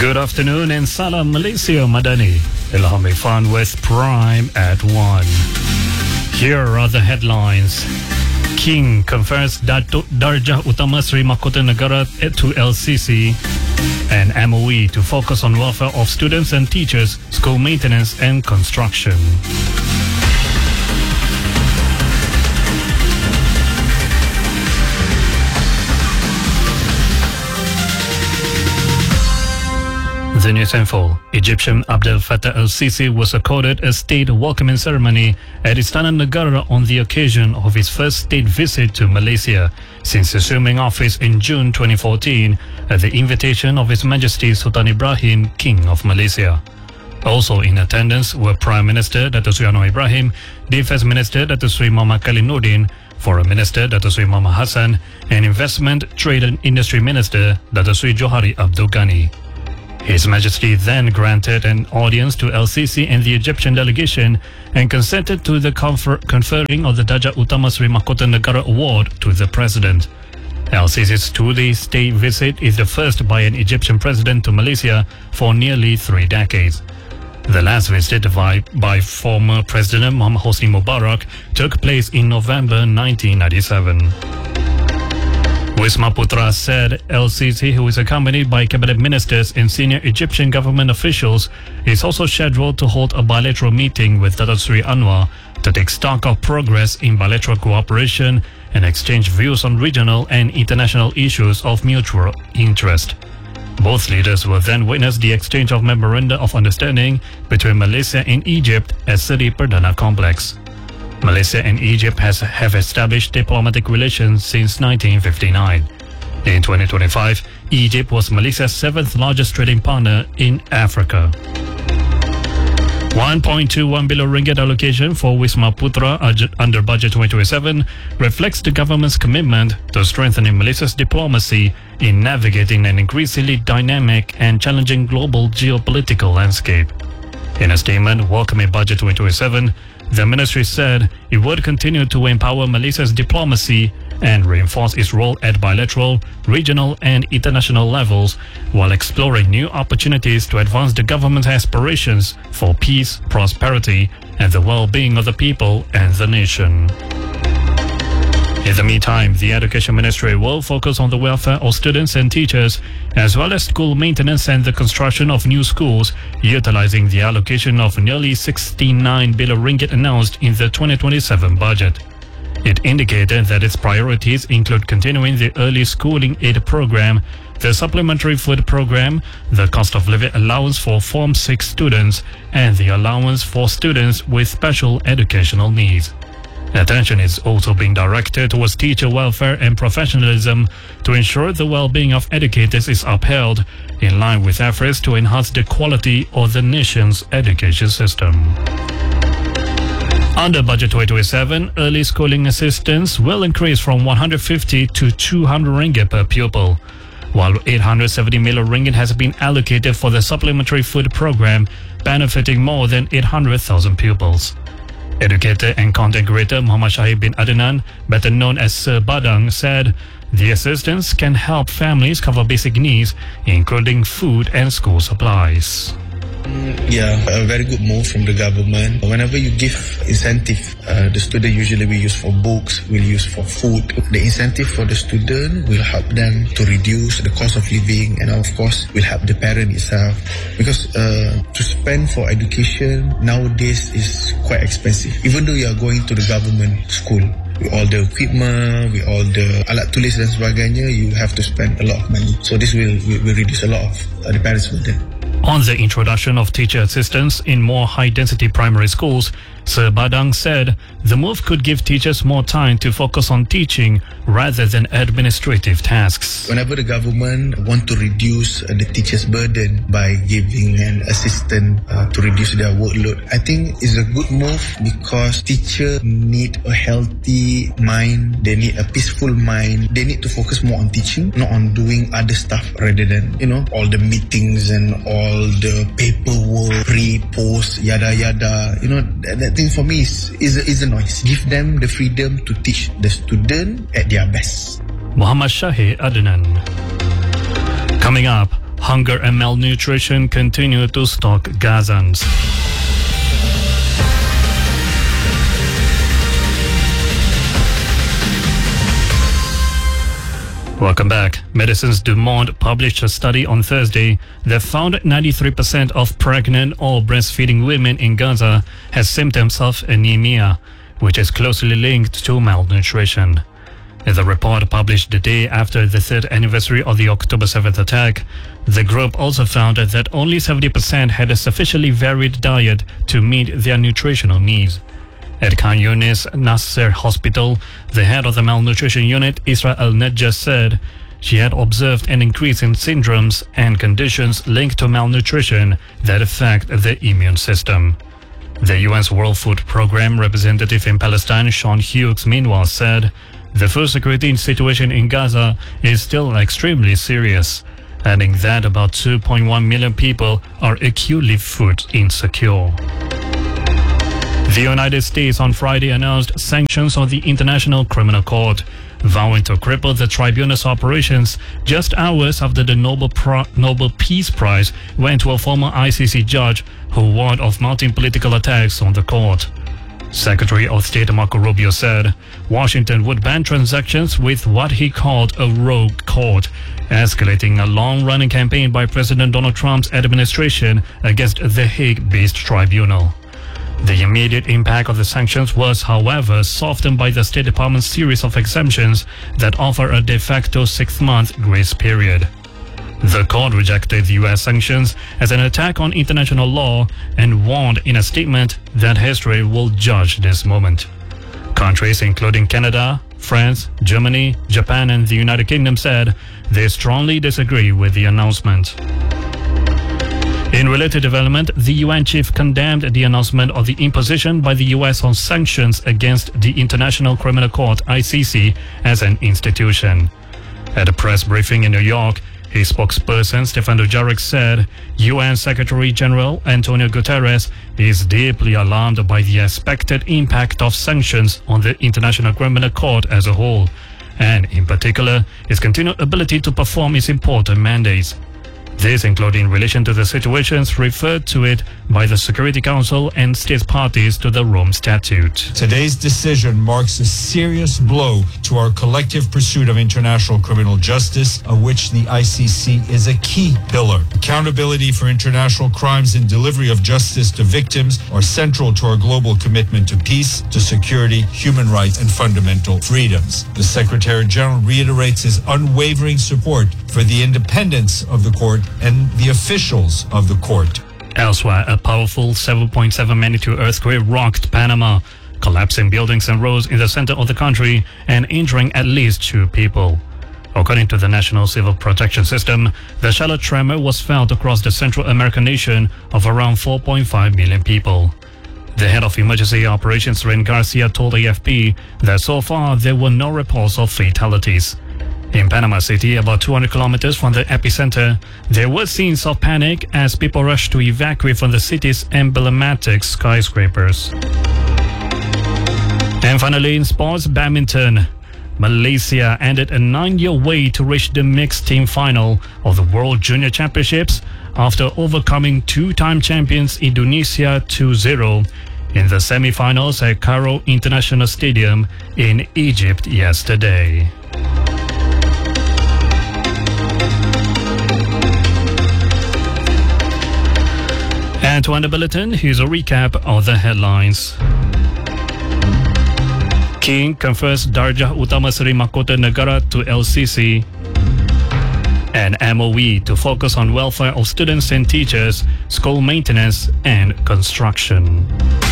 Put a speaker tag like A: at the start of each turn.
A: Good afternoon and Salam Malaysia Madani. Ilham Irfan with Prime at 1. Here are the headlines. King confers Darjah Utama Sri Mahkota Negara to LCC, and MOE to focus on welfare of students and teachers, school maintenance and construction. The news info. Egyptian Abdel Fattah el-Sisi was accorded a state welcoming ceremony at Istana Negara on the occasion of his first state visit to Malaysia since assuming office in June 2014 at the invitation of His Majesty Sultan Ibrahim, King of Malaysia. Also in attendance were Prime Minister Dato' Sri Anwar Ibrahim, Defence Minister Dato' Sri Muhammad Khalid Nordin, Foreign Minister Dato' Sri Muhammad Hassan, and Investment, Trade and Industry Minister Dato' Sri Johari Abdul Ghani. His Majesty then granted an audience to LCC and the Egyptian delegation and consented to the conferring of the Darjah Utama Sri Mahkota Negara Award to the President. LCC's two-day state visit is the first by an Egyptian president to Malaysia for nearly 3 decades. The last visit by former President Muhammad Hosni Mubarak took place in November 1997. Wisma Putra said LCC, who is accompanied by cabinet ministers and senior Egyptian government officials, is also scheduled to hold a bilateral meeting with Dato' Sri Anwar to take stock of progress in bilateral cooperation and exchange views on regional and international issues of mutual interest. Both leaders will then witness the exchange of memoranda of understanding between Malaysia and Egypt at Seri Perdana Complex. Malaysia and Egypt have established diplomatic relations since 1959. In 2025, Egypt was Malaysia's 7th largest trading partner in Africa. 1.21 billion ringgit allocation for Wisma Putra under Budget 2027 reflects the government's commitment to strengthening Malaysia's diplomacy in navigating an increasingly dynamic and challenging global geopolitical landscape. In a statement welcoming Budget 2027, the ministry said it would continue to empower Malaysia's diplomacy and reinforce its role at bilateral, regional and international levels while exploring new opportunities to advance the government's aspirations for peace, prosperity and the well-being of the people and the nation. In the meantime, the Education Ministry will focus on the welfare of students and teachers, as well as school maintenance and the construction of new schools, utilizing the allocation of nearly 69 billion ringgit announced in the 2027 budget. It indicated that its priorities include continuing the early schooling aid program, the supplementary food program, the cost of living allowance for Form 6 students, and the allowance for students with special educational needs. Attention is also being directed towards teacher welfare and professionalism to ensure the well-being of educators is upheld in line with efforts to enhance the quality of the nation's education system. Under Budget 2027, early schooling assistance will increase from 150 to 200 ringgit per pupil, while 870 million ringgit has been allocated for the supplementary food program, benefiting more than 800,000 pupils. Educator and content creator Muhammad Shahid bin Adnan, better known as Sir Badang, said the assistance can help families cover basic needs, including food and school supplies.
B: Yeah, a very good move from the government. Whenever you give incentive, the student usually will use for books, will use for food. The incentive for the student will help them to reduce the cost of living, and of course will help the parent itself. Because to spend for education nowadays is quite expensive. Even though you are going to the government school, with all the equipment, with all the alat tulis dan sebagainya, you have to spend a lot of money. So this will reduce a lot of the parents' burden.
A: On the introduction of teacher assistance in more high-density primary schools, Sir Badang said the move could give teachers more time to focus on teaching rather than administrative tasks.
B: Whenever the government want to reduce the teachers' burden by giving an assistant to reduce their workload, I think it's a good move because teachers need a healthy mind, they need a peaceful mind, they need to focus more on teaching, not on doing other stuff rather than, all the meetings and all the paperwork, pre-post, yada yada. That thing for me is a noise. Give them the freedom to teach the student at their best.
A: Muhammad Shahid Adnan. Coming up, Hunger and malnutrition continue to stalk Gazans. Welcome back. Medicines du Monde published a study on Thursday that found 93% of pregnant or breastfeeding women in Gaza has symptoms of anemia, which is closely linked to malnutrition. In the report published the day after the third anniversary of the October 7th attack, the group also found that only 70% had a sufficiently varied diet to meet their nutritional needs. At Khan Yunis Nasser Hospital, the head of the malnutrition unit, Isra Al-Najjar, said she had observed an increase in syndromes and conditions linked to malnutrition that affect the immune system. The UN's World Food Programme representative in Palestine, Sean Hughes, meanwhile said the food security situation in Gaza is still extremely serious, adding that about 2.1 million people are acutely food insecure. The United States on Friday announced sanctions on the International Criminal Court, vowing to cripple the tribunal's operations just hours after the Nobel Peace Prize went to a former ICC judge who warned of mounting political attacks on the court. Secretary of State Marco Rubio said Washington would ban transactions with what he called a rogue court, escalating a long-running campaign by President Donald Trump's administration against the Hague-based tribunal. The immediate impact of the sanctions was, however, softened by the State Department's series of exemptions that offer a de facto 6-month grace period. The court rejected the U.S. sanctions as an attack on international law and warned in a statement that history will judge this moment. Countries including Canada, France, Germany, Japan, and the United Kingdom said they strongly disagree with the announcement. In related development, the UN chief condemned the announcement of the imposition by the US on sanctions against the International Criminal Court (ICC) as an institution. At a press briefing in New York, his spokesperson Stefan Dujarric said UN Secretary General Antonio Guterres is deeply alarmed by the expected impact of sanctions on the International Criminal Court as a whole, and in particular, its continued ability to perform its important mandates. This including in relation to the situations referred to it by the Security Council and state parties to the Rome Statute.
C: Today's decision marks a serious blow to our collective pursuit of international criminal justice, of which the ICC is a key pillar. Accountability for international crimes and delivery of justice to victims are central to our global commitment to peace, to security, human rights, and fundamental freedoms. The Secretary General reiterates his unwavering support for the independence of the court and the officials of the court.
A: Elsewhere, a powerful 7.7 magnitude earthquake rocked Panama, collapsing buildings and roads in the center of the country and injuring at least 2 people. According to the National Civil Protection System, the shallow tremor was felt across the Central American nation of around 4.5 million people. The head of emergency operations, Ren Garcia, told AFP that so far there were no reports of fatalities. In Panama City, about 200 kilometers from the epicenter, there were scenes of panic as people rushed to evacuate from the city's emblematic skyscrapers. And finally, in sports badminton, Malaysia ended a 9-year wait to reach the mixed team final of the World Junior Championships after overcoming 2-time champions Indonesia 2-0 in the semi-finals at Cairo International Stadium in Egypt yesterday. And to end the bulletin, here's a recap of the headlines. King confers Darjah Utama Seri Mahkota Negara to LCC. And MOE to focus on welfare of students and teachers, school maintenance and construction.